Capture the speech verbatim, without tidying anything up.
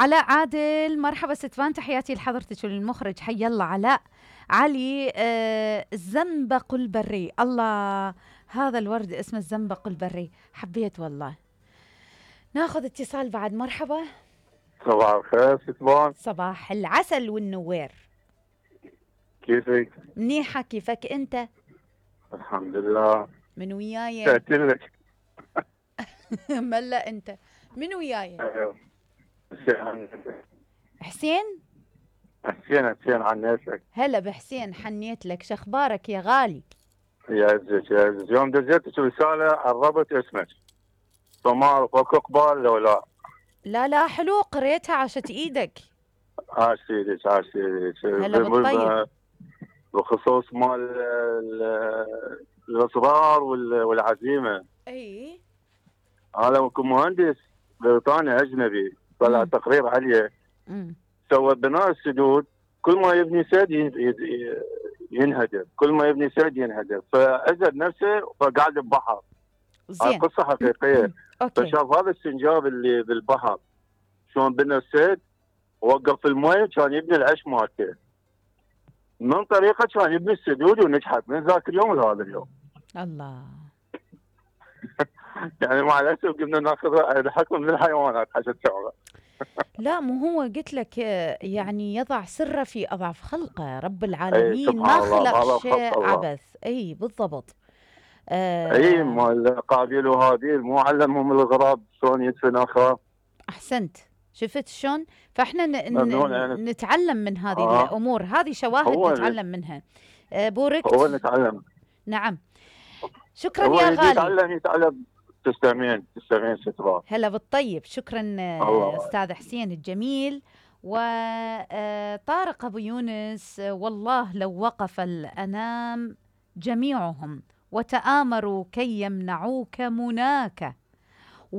علاء عادل، مرحبا ستفان، تحياتي لحضرتك وللمخرج. حي الله علاء علي. آه الزنبق البري، الله، هذا الورد اسمه الزنبق البري، حبيت والله. ناخذ اتصال بعد. مرحبا. صباح الخير ستفان. صباح العسل والنوير. كيفك؟ منيحة، كيفك انت؟ الحمد لله. من وياي؟ سألتلك. ملا انت من وياي؟ ايوه حسين. حسين حسين عن نفسك. هلا بحسين، حنيت لك، شخبارك يا غالي؟ يا عزك يا عزك، يوم دزيتك رسالة عربت اسمك، فما اعرف اكو اقبال لو لا. لا لا، حلو، قريتها، عاشت ايدك. عاش سيدك عاش سيدك. هلا بالطيب. بخصوص مال الاصرار والعزيمة. اي. انا كمهندس بريطاني اجنبي طلع تقرير عليه. امم سوى بناء السدود، كل ما يبني سد ينهدر، كل ما يبني سد ينهدر، فأزد نفسه فقعد ببحر. هاي قصة حقيقية. فشاف هذا السنجاب اللي بالبحر شلون بنى السد، وقف المي كان يبني العش مالته، من طريقة كان يبني السدود ونجحت من ذاك اليوم لهذا اليوم. الله. يعني مع الأسف قمنا ناخذ الحكم من الحيوانات حسب شعره. لا، مو هو قلت لك يعني يضع سره في أضعف خلقه، رب العالمين أي ما خلق شيء الله. عبث. اي بالضبط. آه اي مال قابيل وهابيل مو علمهم الغراب شلون يدفن اخاه. احسنت، شفت شلون؟ فاحنا ن... يعني. نتعلم من هذه آه. الامور، هذه شواهد نتعلم منها. آه بوركت. هو نتعلم. نعم، شكرا هو يا غالي. يتعلم يتعلم. تستمعين تستمعين سترا. هلا بالطيب، شكرا الله. استاذ حسين الجميل. وطارق ابو يونس، والله لو وقف الانام جميعهم وتآمروا كي يمنعوك مناك